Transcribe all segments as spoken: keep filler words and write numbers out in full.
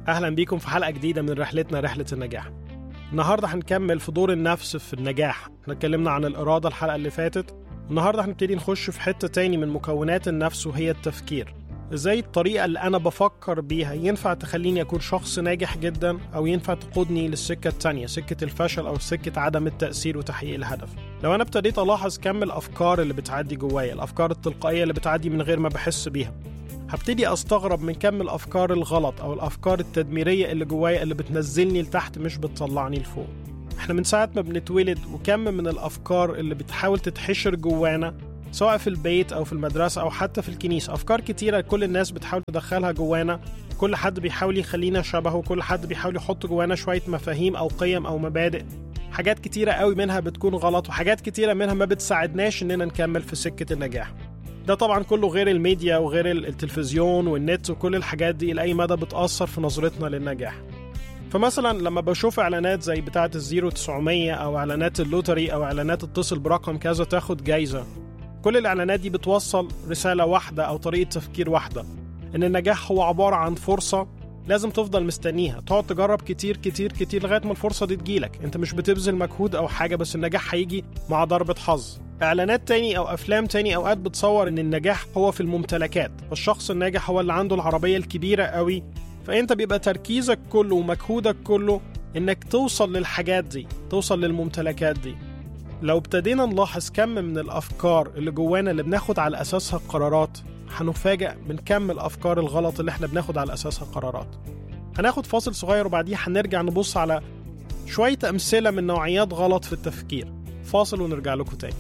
أهلا بيكم في حلقة جديدة من رحلتنا رحلة النجاح. النهاردة هنكمل في دور النفس في النجاح. احنا اتكلمنا عن الإرادة الحلقة اللي فاتت. النهاردة هنبتدي نخش في حتة تاني من مكونات النفس وهي التفكير. ازاي الطريقة اللي أنا بفكر بيها ينفع تخليني أكون شخص ناجح جدا، أو ينفع تقودني للسكة التانية، سكة الفشل أو سكة عدم التأثير وتحقيق الهدف. لو أنا ابتديت ألاحظ كم الأفكار اللي بتعدي جوايا، الأفكار التلقائية اللي بتعدي من غير ما بحس بيها، هبتدي أستغرب من كم الأفكار الغلط أو الأفكار التدميرية اللي جوايا اللي بتنزلني لتحت مش بتطلعني لفوق. احنا من ساعة ما بنتولد وكم من الأفكار اللي بتحاول تتحشر جوانا، سواء في البيت أو في المدرسة أو حتى في الكنيسة. أفكار كتيرة كل الناس بتحاول تدخلها جوانا، كل حد بيحاول يخلينا شبهه، كل حد بيحاول يحط جوانا شوية مفاهيم أو قيم أو مبادئ. حاجات كتيرة قوي منها بتكون غلط، وحاجات كتيرة منها ما بتساعدناش إننا نكمل في سكة النجاح. ده طبعا كله غير الميديا وغير التلفزيون والنت وكل الحاجات دي لأي مدى بتأثر في نظرتنا للنجاح. فمثلا لما بشوف إعلانات زي بتاعة الزيرو تسعمية أو إعلانات اللوتري أو إعلانات اتصل برقم كذا تاخد جايزة، كل الإعلانات دي بتوصل رسالة واحدة أو طريقة تفكير واحدة، إن النجاح هو عبارة عن فرصة لازم تفضل مستنيها، تقعد تجرب كتير كتير كتير لغاية ما الفرصة دي تجيلك. انت مش بتبذل مجهود أو حاجة، بس النجاح هيجي مع ضربة حظ. إعلانات تاني أو أفلام تاني أوقات بتصور إن النجاح هو في الممتلكات، فالشخص الناجح هو اللي عنده العربية الكبيرة قوي، فأنت بيبقى تركيزك كله ومجهودك كله إنك توصل للحاجات دي، توصل للممتلكات دي. لو ابتدينا نلاحظ كم من الأفكار اللي جوانا اللي بناخد على أساسها قرارات، هنفاجأ من كم الأفكار الغلط اللي احنا بناخد على أساسها قرارات. هناخد فاصل صغير وبعديه هنرجع نبص على شوية أمثلة من نوعيات غلط في التفكير. فاصل ونرجع لكم تاني.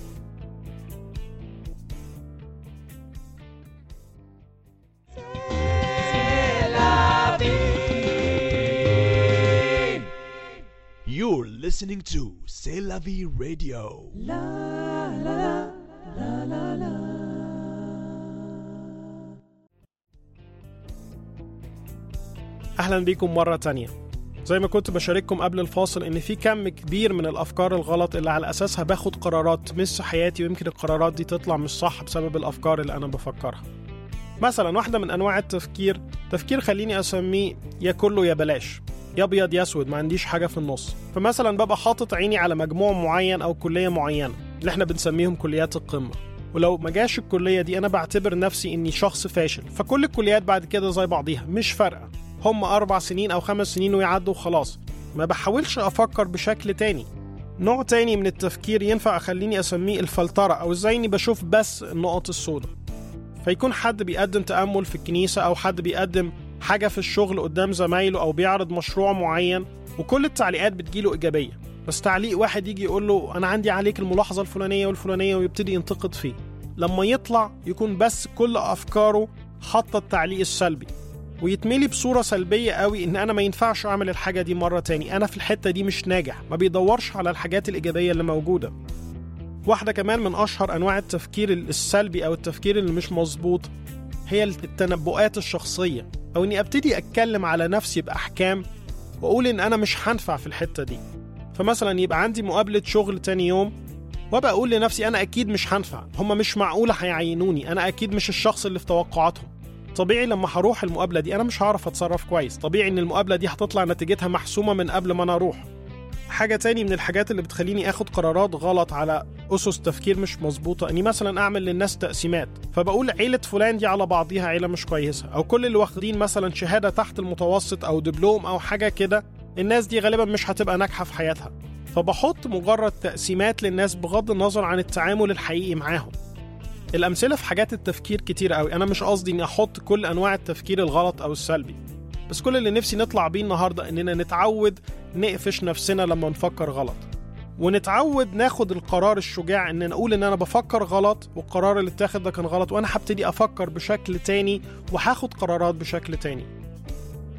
You're listening to C'est la vie radio. La la la la la. أهلا بيكم مرة تانية. زي ما كنت بشارككم قبل الفاصل إن في كم كبير من الأفكار الغلط اللي على أساسها باخد قرارات تمس حياتي، ويمكن القرارات دي تطلع مش صح بسبب الأفكار اللي أنا بفكرها. مثلا واحدة من أنواع التفكير تفكير خليني أسميه يا كله يا بلاش، يا ابيض يا اسود، ما عنديش حاجه في النص. فمثلا ببقى حاطط عيني على مجموع معين او كليه معينه اللي احنا بنسميهم كليات القمه، ولو ما جاش الكليه دي انا بعتبر نفسي اني شخص فاشل، فكل الكليات بعد كده زي بعضيها مش فارقه، هم اربع سنين او خمس سنين ويعدوا وخلاص. ما بحاولش افكر بشكل تاني. نوع تاني من التفكير ينفع اخليني اسميه الفلتره، او ازاي اني بشوف بس النقط السوداء. فيكون حد بيقدم تأمل في الكنيسه، او حد بيقدم حاجة في الشغل قدام زمايله أو بيعرض مشروع معين، وكل التعليقات بتجيله إيجابية، بس تعليق واحد يجي يقول له أنا عندي عليك الملاحظة الفلانية والفلانية ويبتدي ينتقد فيه. لما يطلع يكون بس كل أفكاره حاطة التعليق السلبي، ويتملي بصورة سلبية قوي إن أنا ما ينفعش أعمل الحاجة دي مرة تاني، أنا في الحتة دي مش ناجح، ما بيدورش على الحاجات الإيجابية اللي موجودة. واحدة كمان من أشهر أنواع التفكير السلبي أو التفكير اللي مش مظبوط هي التنبؤات الشخصية، أو إني أبتدي أتكلم على نفسي بأحكام وأقول إن أنا مش هنفع في الحتة دي. فمثلا يبقى عندي مقابلة شغل تاني يوم، وأبقى أقول لنفسي أنا أكيد مش هنفع، هم مش معقولة هيعينوني، أنا أكيد مش الشخص اللي في توقعاتهم. طبيعي لما هروح المقابلة دي أنا مش هعرف أتصرف كويس، طبيعي إن المقابلة دي هتطلع نتيجتها محسومة من قبل ما أنا أروح. حاجة تاني من الحاجات اللي بتخليني أخد قرارات غلط على أسس تفكير مش مظبوطة، أني مثلا أعمل للناس تقسيمات، فبقول عيلة فلان دي على بعضيها عيلة مش كويسة، أو كل اللي واخدين مثلا شهادة تحت المتوسط أو دبلوم أو حاجة كده الناس دي غالبا مش هتبقى ناجحة في حياتها. فبحط مجرد تقسيمات للناس بغض النظر عن التعامل الحقيقي معاهم. الأمثلة في حاجات التفكير كتير قوي، أنا مش قصدي أني أحط كل أنواع التفكير الغلط أو السلبي، بس كل اللي نفسي نطلع بيه النهاردة إننا نتعود نقفش نفسنا لما نفكر غلط، ونتعود ناخد القرار الشجاع إن نقول إن أنا بفكر غلط والقرار اللي اتاخد ده كان غلط، وأنا هبتدي أفكر بشكل تاني وهاخد قرارات بشكل تاني.